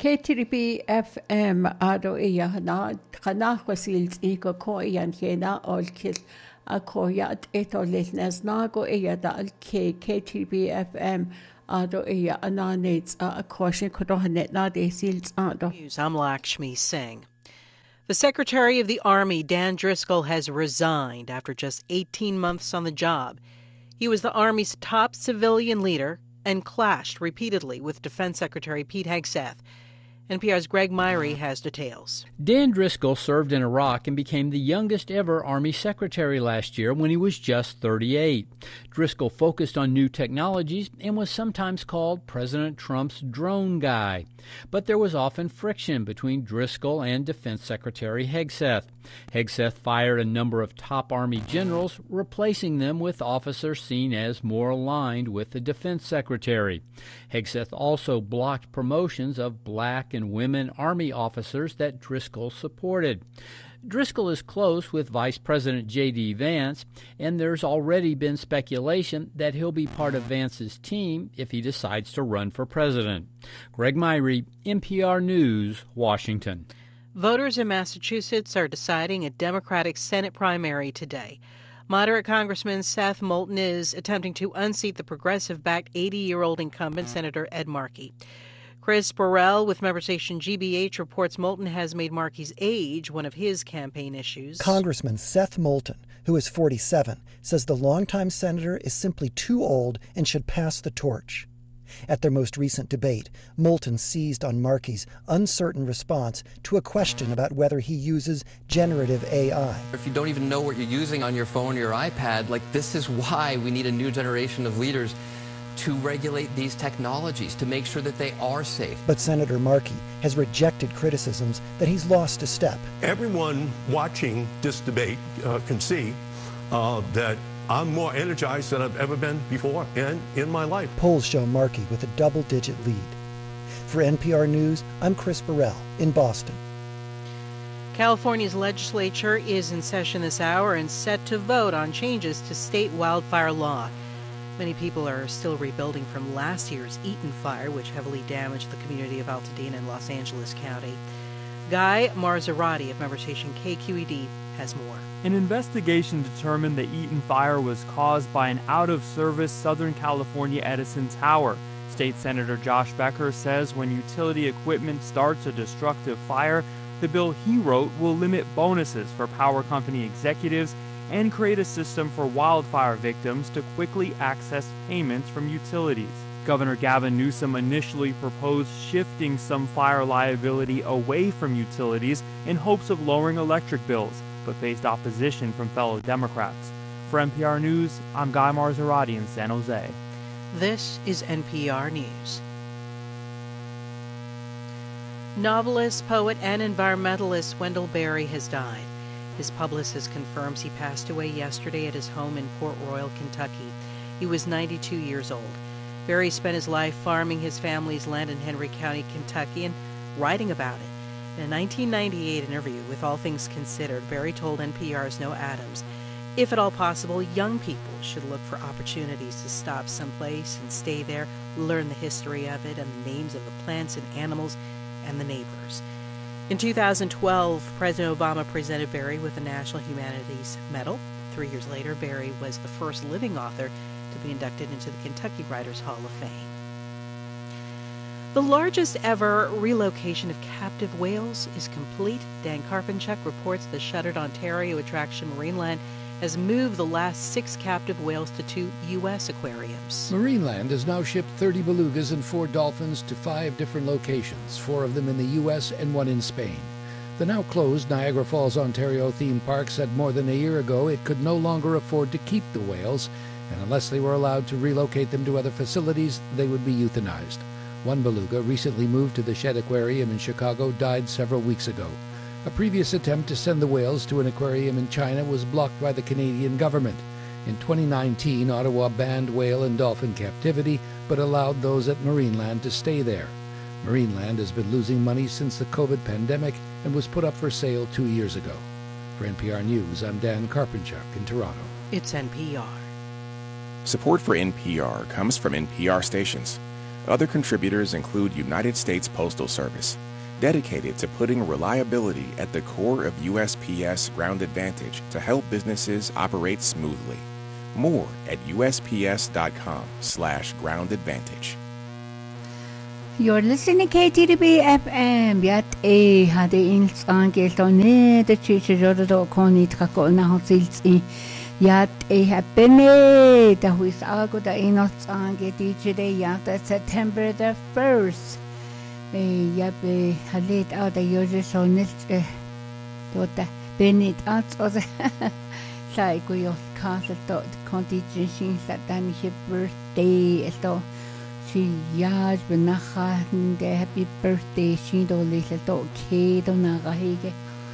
K3B FM ado iya kana kwasils iko ko iyan hena olkil ako ya eto lesnago iya da K3B FM ado iya ananets a caution kodohanet na de sils ado. I'm Lakshmi Singh. The Secretary of the Army, Dan Driscoll, has resigned after just 18 months on the job. He was the Army's top civilian leader and clashed repeatedly with Defense Secretary Pete Hegseth. NPR's Greg Myrie has details. Dan Driscoll served in Iraq and became the youngest ever Army Secretary last year when he was just 38. Driscoll focused on new technologies and was sometimes called President Trump's drone guy. But there was often friction between Driscoll and Defense Secretary Hegseth. Hegseth fired a number of top Army generals, replacing them with officers seen as more aligned with the Defense Secretary. Hegseth also blocked promotions of black and women Army officers that Driscoll supported. Driscoll is close with Vice President J.D. Vance, and there's already been speculation that he'll be part of Vance's team if he decides to run for president. Greg Myrie, NPR News, Washington. Voters in Massachusetts are deciding a Democratic Senate primary today. Moderate Congressman Seth Moulton is attempting to unseat the progressive-backed 80-year-old incumbent Senator Ed Markey. Chris Burrell with member station GBH reports Moulton has made Markey's age one of his campaign issues. Congressman Seth Moulton, who is 47, says the longtime senator is simply too old and should pass the torch. At their most recent debate, Moulton seized on Markey's uncertain response to a question about whether he uses generative AI. If you don't even know what you're using on your phone or your iPad, this is why we need a new generation of leaders to regulate these technologies, to make sure that they are safe. But Senator Markey has rejected criticisms that he's lost a step. Everyone watching this debate can see that I'm more energized than I've ever been before and in my life. Polls show Markey with a double-digit lead. For NPR News, I'm Chris Burrell in Boston. California's legislature is in session this hour and set to vote on changes to state wildfire law. Many people are still rebuilding from last year's Eaton fire, which heavily damaged the community of Altadena in Los Angeles County. Guy Marzorati of member station KQED has more. An investigation determined the Eaton fire was caused by an out-of-service Southern California Edison tower. State Senator Josh Becker says when utility equipment starts a destructive fire, the bill he wrote will limit bonuses for power company executives and create a system for wildfire victims to quickly access payments from utilities. Governor Gavin Newsom initially proposed shifting some fire liability away from utilities in hopes of lowering electric bills, but faced opposition from fellow Democrats. For NPR News, I'm Guy Marzorati in San Jose. This is NPR News. Novelist, poet, and environmentalist Wendell Berry has died. His publicist confirms he passed away yesterday at his home in Port Royal, Kentucky. He was 92 years old. Berry spent his life farming his family's land in Henry County, Kentucky, and writing about it. In a 1998 interview with All Things Considered, Berry told NPR's Noah Adams, if at all possible, young people should look for opportunities to stop someplace and stay there, learn the history of it and the names of the plants and animals and the neighbors. In 2012, President Obama presented Berry with the National Humanities Medal. 3 years later, Berry was the first living author to be inducted into the Kentucky Writers Hall of Fame. The largest ever relocation of captive whales is complete. Dan Karpinchuk reports the shuttered Ontario attraction Marineland has moved the last 6 captive whales to 2 U.S. aquariums. Marineland has now shipped 30 belugas and 4 dolphins to 5 different locations, 4 of them in the U.S. and 1 in Spain. The now closed Niagara Falls, Ontario theme park said more than a year ago it could no longer afford to keep the whales, and unless they were allowed to relocate them to other facilities, they would be euthanized. 1 beluga, recently moved to the Shedd Aquarium in Chicago, died several weeks ago. A previous attempt to send the whales to an aquarium in China was blocked by the Canadian government. In 2019, Ottawa banned whale and dolphin captivity, but allowed those at Marineland to stay there. Marineland has been losing money since the COVID pandemic and was put up for sale 2 years ago. For NPR News, I'm Dan Karpinchuk in Toronto. It's NPR. Support for NPR comes from NPR stations. Other contributors include United States Postal Service, dedicated to putting reliability at the core of USPS Ground Advantage to help businesses operate smoothly. More at usps.com/groundadvantage. You're listening to KTDB FM. Yat hade ins angelone de chichoro koni trako na hosils Yat happene da huis algo da inots ange DJ yat September the 1st. Yabe halit out the usual so nicht dota benit out or the sai go your castle dot contingency that dan his birthday so she yaj benacha the happy birthday she do little dot ke do naga hege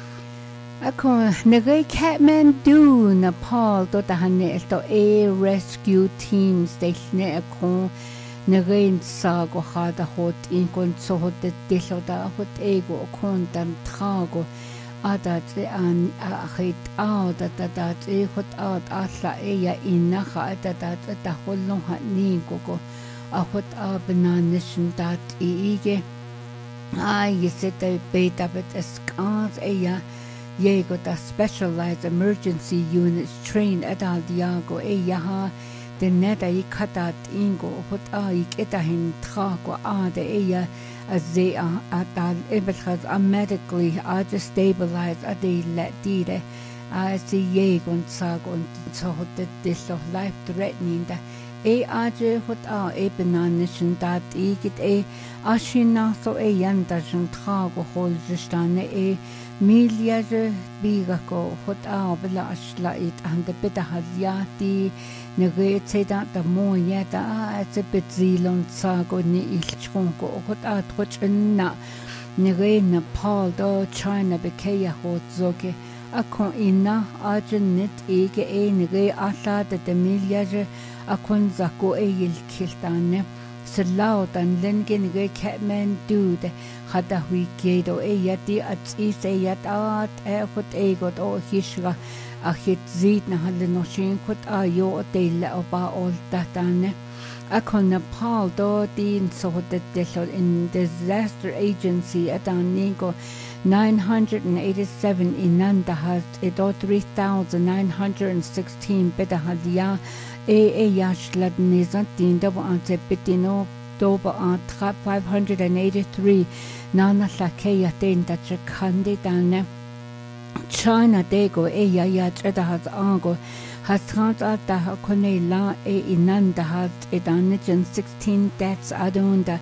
Ako nagay Kathmandu Nepal to tahane to a rescue team station ako nagay sa go hada hot in kon so hot dilo da hot ego kon dan trago ada te an ahit out da te hot out asla eya inaha da holong hat ni go a hot abnanishin dat ige ay yesete beta bet scars eya Yego da specialized emergency units trained at Al Diago yaha the neta ikata ingo hot iketahin trago de eya as they are at ebelhas medically just stabilized they let dire as the yego and sago so hot this of life threatening da aje hot ebenanishin dat igit ashina so yanda jun trago hol justane Milliarder bigako hot bela ashla and the beta haliati negate that the more yet at a bit zilon sago ni ilchonko hot na nege Nepal do China bekeya hot zoke akon ina ajenit ege nege asla the milliarder akon zako il kiltane Slout and Lengen Kathmandu the Hada Huikedo Eyati at East Eyat Art Airport Egot or Hishra a hit Zit Nahadenoshin Kut Ayo de La Oba all Tatane. Akon Nepal do Dean so that desol in disaster agency at Anigo 987 in Nanda has it 3,916 better hadia yashlad nizantin double ante pitino doba ant 583 nana lakeya ten that kandi dane China dego yach at has ango has trans at the hakone la inanda has it an 16 deaths adunda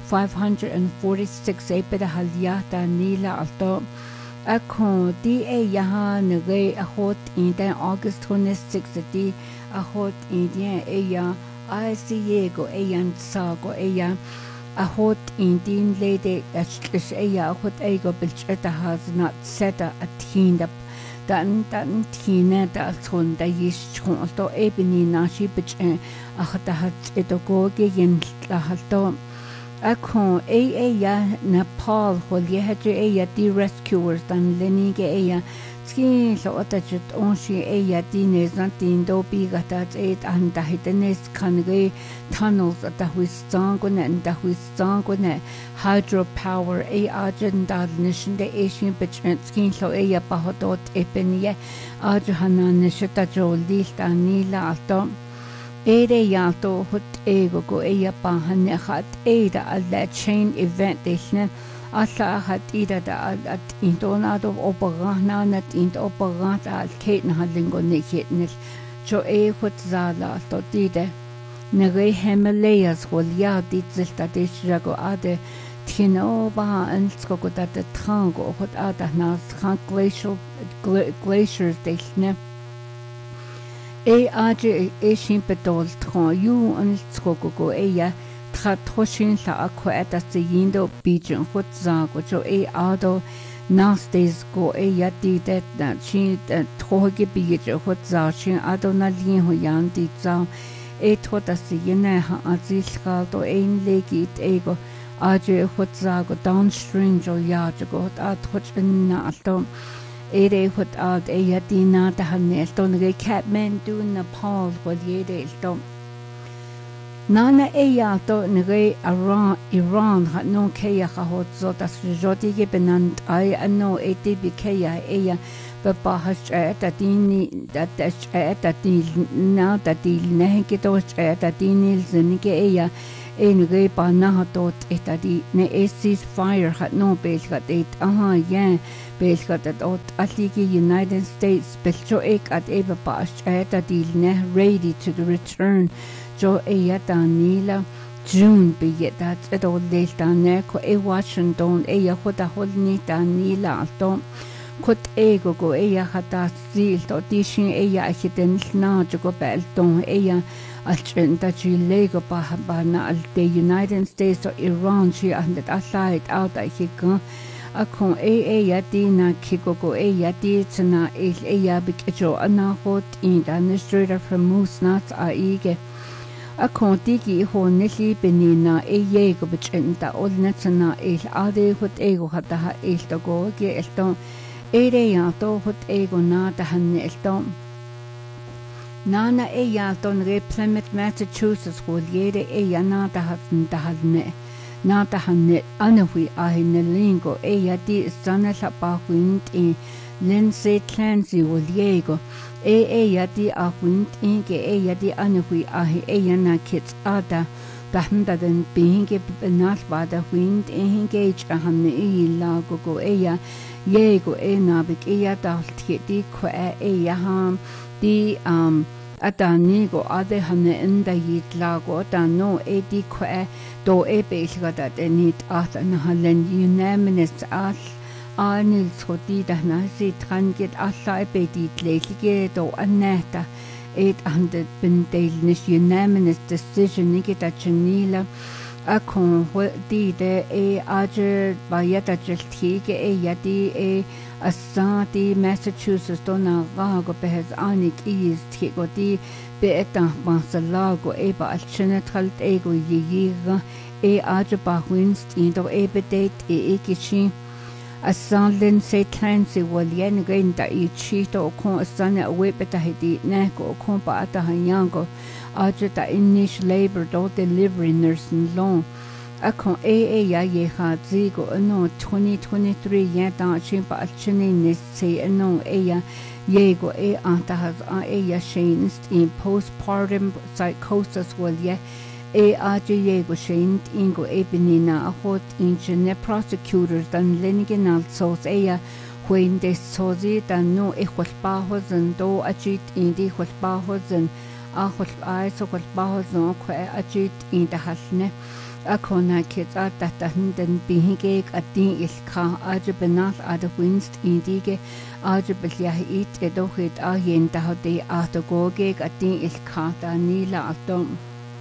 546 beda halyata nila alto akon di yaha nge a hot in the August 26 di a hot in ya ICEgo yan sago ya a hot in din lady as ya hot ego bilcheta has not set a teen up dan tina da son da is chon to ebini na shi bich a hata hat edogo gegen la halto Akon ya Nepal hol yehaje ya di rescuers dan lenige ya skin so attached onshi ya di nezantin do biga that it and da hitenes kange tunnels at the huistangone and the huistangone hydropower agenda nation the Asian bitch skin so ya pahodot epenie ajhana nishita jo lista nila atom Ere yato hot ego go pahan hat ada alla chain event desne alla hat ida da at intonado operana nat int operata al keten halingo neketnis jo hot zala to dide nege Himalayas hol ya dit zilta desrago ade tino ba ansko go dat trango hot ada nas glaciers desne aje shimpedol tron you and skogo ya tratoshin la aquata se yindo beijing hot zago jo ado nastes go ya di det na chi troge beige hot za shin ado na lin ho yang di za tota se yena ha azil do ein legit ego aje hot zago downstream jo ya go hot na alto Ere hot out yatina da hanel don Kathmandu Nepal hol yede sto Nana eya to nge Iran hat no keya hot zot as jotige benannt ay ano etb keya eya baba has atadini that atadil na tadil nehke to atadini zinike eya enge bana hatot etadi ne cease fire hat no belgat et yeah belgat at atligi United States belcho ek at eba pas atadil ne ready to return Jo eya Danila June be yet that at all days down there ko e Washington eya hota holni Danila alto kot ego go eya hata sil to dishin eya hiten na go belton eya alchenta chi lego ba na al the United States or Iran chi and that aside out I hika akon eya dina kiko go eya di tsna eya bikjo ana hot in administrator from Musnats a ige Akon digi ho nili benina yego bechenta olnetsana ade hot ego hata to go ge elton ya to hot ego na da hanne elton Nana ya ton re Plymouth Massachusetts hol jede ya na da hatten da hanne na da hanne anahui ahine lingo ya di sana la ba wind in Lindsay Clancy hol jego ya di a wind inge ya di anahui ahi ya na kits ada dahmda den binge benal bada wind engage hanne la go ya yego na bik ya da di ko ya ham di Atani go ade hanne enda yitla go da no di ko do belga da nit at na halen unanimous al Arnil todi da na si tranget alla be di tlelige do aneta 800 bendelnis unanimous decision nige da chenila akon di de aje bayata jeltige yadi Asante Massachusetts dona rago behes anik is tigo di beeta Barcelago eba alchenetalt ego yiga aje bahwinst indo ebedate ikichi Asalen se Clancy walien genda ichito kon asana webeta hedi neko kon pa ata hanyango aje ta Inish labor do delivery nursing loan Akon ya ye ha zigo no 2023 ya da chimpa alchini nis say no ya yego anta has ya changed in postpartum psychosis wal ye aje yego changed ingo benina hot in prosecutors dan lenigen also ya when they saw dan no khospa hozen do achit in di khospa hozen khos ai so khospa hozen ko achit in da hasne Akona kids at that den being at the ilka aje benal at the winst indige aje belia it edohit ayen da de atagoge at the ilka da nila atom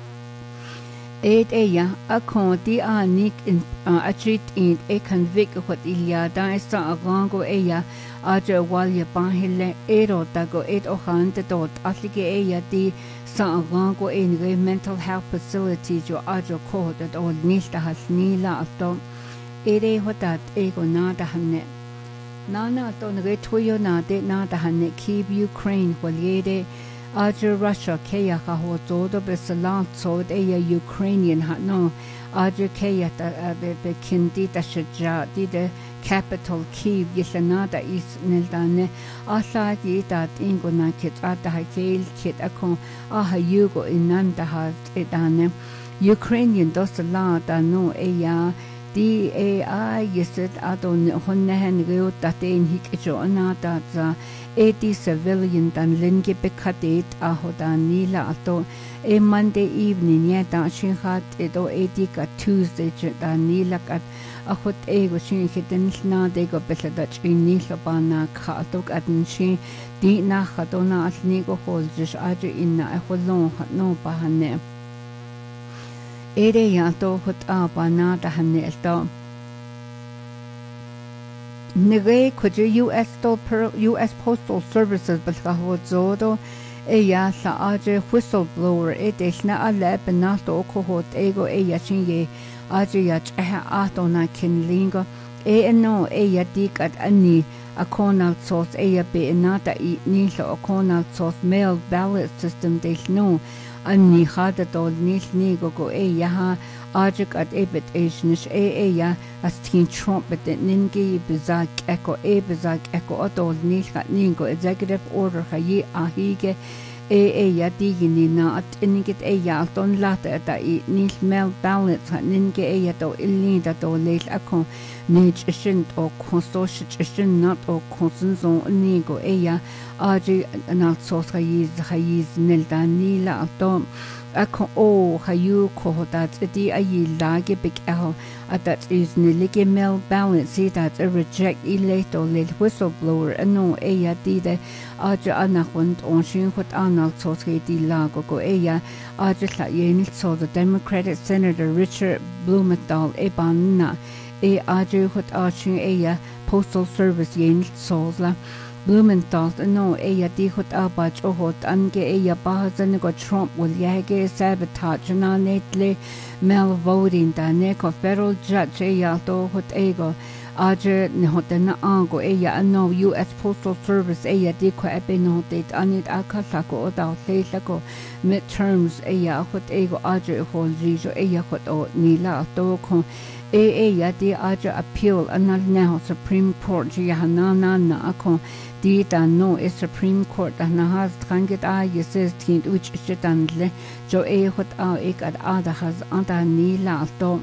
ya akon di anik in achit in convict what ilia da sa agango ya aje walya bahile dago ohan de dot atlige ya di sa agango in mental health facility jo ajo ko that all nista has nila atom hotat ego nada hanne nana to nge toyo na de nada hanne keep Ukraine waliede aje Russia keya ka ho todo besalant so de Ukrainian hat no aje keya be kindi ta shaja di de capital Kyiv yislanada is nildane asa di dat ingo na kit ata hakel kit akon yugo inanda has edane Ukrainian dosala da no di yeset adon honne reo daten hikjo anada za di civilian dan linge bekadet ahoda nila ato Monday evening ya da shin hat edo di ka Tuesday da nila kat ahot ego shin hiten na de go besada chini labana kha tok adin shin di na khadona asni go holjish aje inna holon no bahane ya to hot abana da hanne elto nege koje US Postal Services balka zodo ya sa aje whistleblower edeshna ala benato ko hot ego ya shin aje ya atona kinlingo no ya dikat ani akona source ya be nata ni so akona source mail ballot system no anni hada tol nil nigo go yaha ajik at ebet eshnish ya as teen trumpet ningi bizak bizak otol nil kat ningo executive order hayi ahige ya digini na at inigit ya ton lata ta nil mel balance ninge ya to illinda to leil akon nich shint o consortium not o consenso nigo ya aji anal sos hayiz nil danila atom akon o hayu kohodat di ayi lage big el that is nilige mel balance that a reject ilato lil whistleblower no ya di de aji anahund on shin hot anal sos di lago go ya aji la yenil so the Democratic Senator Richard Blumenthal ebanna aji hot arching ya Postal Service yenil sosla Blumenthal no di hot abach o hot ange bahazan go Trump will yage sabotage na netle mel voting da neko federal judge to hot ego aje ne hot na ango no US Postal Service di ko no date anit akasako da lako midterms hot ego aje hol jijo hot o nila to ko ya di aje appeal anal now Supreme Court na akon di no is Supreme Court na has tranget says teen which shitandle jo hot at ada has anda nila to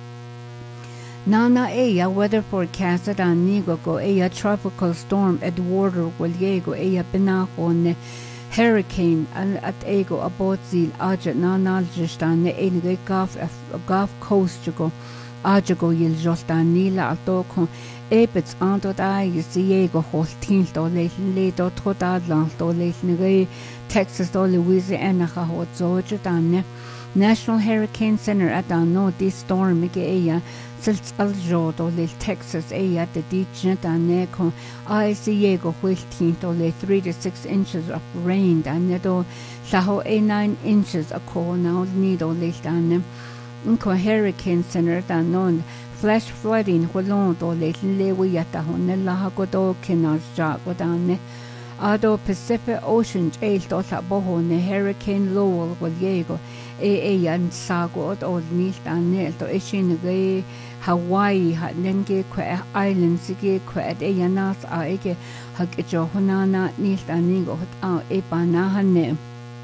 Nana weather forecast at nigo go tropical storm Eduardo Guilliego Benaho hurricane at ego about zil aja nana justan ne Gulf Coast go ajago yil justan nila to kon ebets anto Diego holtin to le do toda land to le Texas to Louisiana ho Georgia dan National Hurricane Center at no this storm Sils aljo to le Texas at the ditch dan neko Diego holtin to le 3 to 6 inches of rain dan do saho 9 inches a ko now nido le dan Inco Hurricane Center dan non flash flooding holon to le yata honella hagodo kinas jago dan Ado Pacific Ocean to sa boho ne Hurricane Lowell Guilliego yan sago od nil dan to ishin ge Hawaii hat nenge kwa islands ge kwa yanas ege hakjo honana nil dan nigo hot bana hanne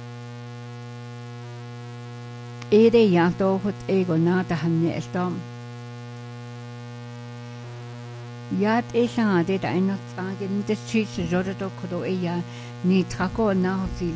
yato hot ego nata hanne stom Yat de da einot sagen das Chiche Jodo kodo ni trako na sil